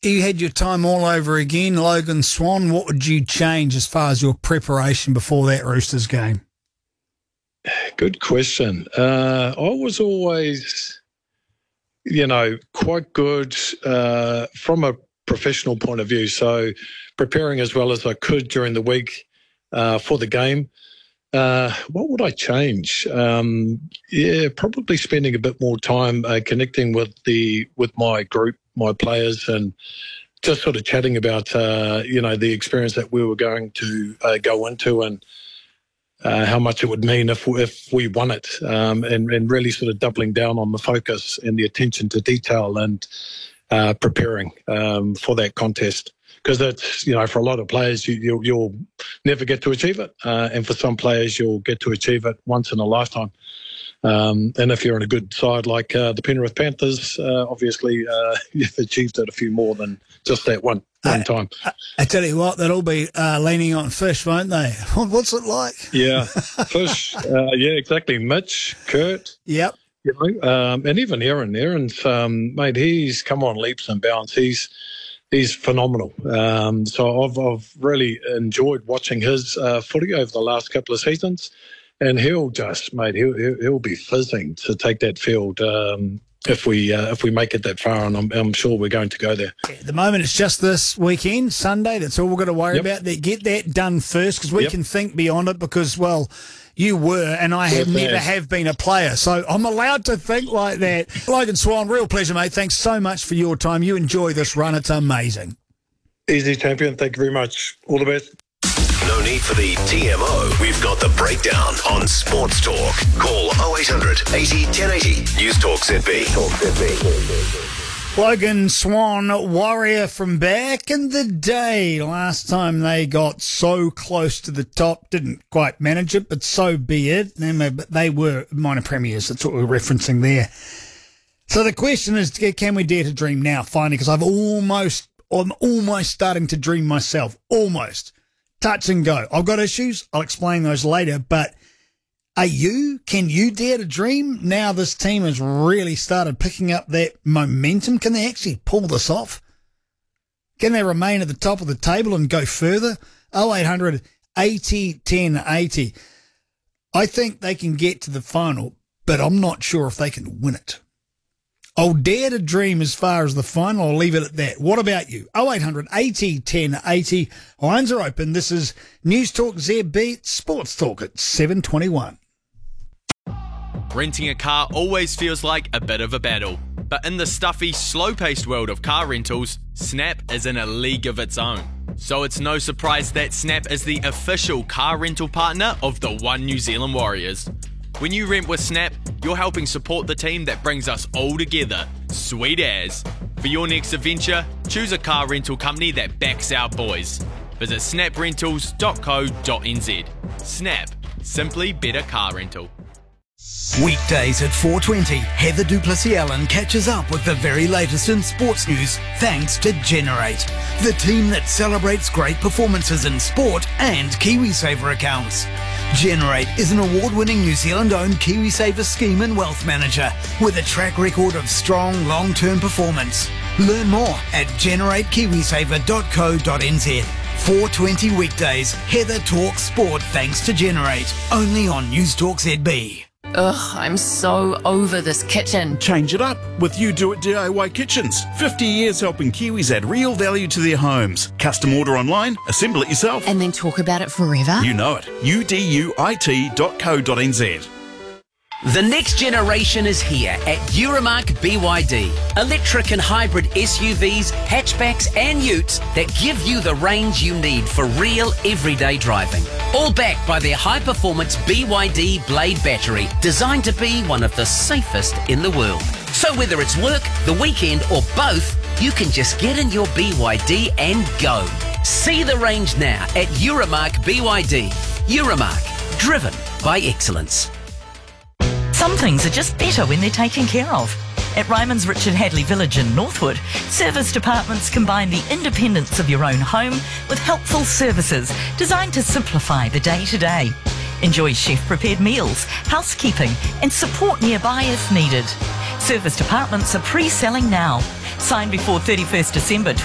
you had your time all over again, Logan Swan, what would you change as far as your preparation before that Roosters game? Good question. I was always, quite good from a professional point of view. So preparing as well as I could during the week for the game. What would I change? Probably spending a bit more time connecting with my group, my players, and just sort of chatting about the experience that we were going to go into and how much it would mean if we won it, and really sort of doubling down on the focus and the attention to detail and preparing for that contest. Because that's, for a lot of players, you'll never get to achieve it. And for some players, you'll get to achieve it once in a lifetime. And if you're in a good side like the Penrith Panthers, obviously you've achieved it a few more than just that one time. I tell you what, they'll all be leaning on Fish, won't they? What's it like? Yeah, Fish. Yeah, exactly. Mitch, Kurt. Yep. And even Aaron. Aaron's, mate, he's come on leaps and bounds. He's phenomenal. So I've really enjoyed watching his footy over the last couple of seasons, and he'll be fizzing to take that field if we make it that far, and I'm sure we're going to go there. At the moment, it's just this weekend, Sunday. That's all we've got to worry about. Get that done first, because we can think beyond it. Because you were, and I never have been a player, so I'm allowed to think like that. Logan Swan, real pleasure, mate. Thanks so much for your time. You enjoy this run. It's amazing. Easy, champion. Thank you very much. All the best. No need for the TMO. We've got the breakdown on Sports Talk. Call 0800 80 1080. News Talk ZB. Logan Swan, Warrior from back in the day. Last time they got so close to the top, didn't quite manage it, but so be it. They were minor premiers. That's what we're referencing there. So the question is, can we dare to dream now, finally? Because I'm almost starting to dream myself. Almost. Touch and go. I've got issues. I'll explain those later, but can you dare to dream now this team has really started picking up that momentum? Can they actually pull this off? Can they remain at the top of the table and go further? 0800 80 10 80. I think they can get to the final, but I'm not sure if they can win it. I'll dare to dream as far as the final. I'll leave it at that. What about you? 0800 80 10 80. Lines are open. This is News Talk ZB Sports Talk at 7:21. Renting a car always feels like a bit of a battle. But in the stuffy, slow-paced world of car rentals, Snap is in a league of its own. So it's no surprise that Snap is the official car rental partner of the One New Zealand Warriors. When you rent with Snap, you're helping support the team that brings us all together. Sweet as. For your next adventure, choose a car rental company that backs our boys. Visit snaprentals.co.nz. Snap. Simply better car rental. Weekdays at 4:20, Heather Duplessis-Allen catches up with the very latest in sports news thanks to Generate, the team that celebrates great performances in sport and KiwiSaver accounts. Generate is an award-winning New Zealand-owned KiwiSaver scheme and wealth manager with a track record of strong long-term performance. Learn more at generatekiwisaver.co.nz. 4:20 weekdays, Heather talks sport thanks to Generate, only on News Talk ZB. Ugh, I'm so over this kitchen. Change it up with You Do It DIY Kitchens. 50 years helping Kiwis add real value to their homes. Custom order online, assemble it yourself. And then talk about it forever? You know it. uduit.co.nz. The next generation is here at Euromark BYD. Electric and hybrid SUVs, hatchbacks and utes that give you the range you need for real everyday driving. All backed by their high-performance BYD Blade battery, designed to be one of the safest in the world. So whether it's work, the weekend or both, you can just get in your BYD and go. See the range now at Euromark BYD. Euromark, driven by excellence. Some things are just better when they're taken care of. At Ryman's Richard Hadley Village in Northwood, service departments combine the independence of your own home with helpful services designed to simplify the day-to-day. Enjoy chef-prepared meals, housekeeping and support nearby if needed. Service departments are pre-selling now. Sign before 31st December